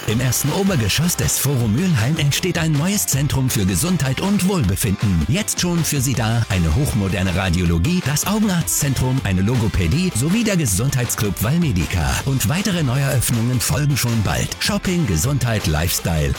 Im ersten Obergeschoss des Forum Mülheim entsteht ein neues Zentrum für Gesundheit und Wohlbefinden. Jetzt schon für Sie da eine hochmoderne Radiologie, das Augenarztzentrum, eine Logopädie sowie der Gesundheitsclub Valmedica. Und weitere Neueröffnungen folgen schon bald. Shopping, Gesundheit, Lifestyle.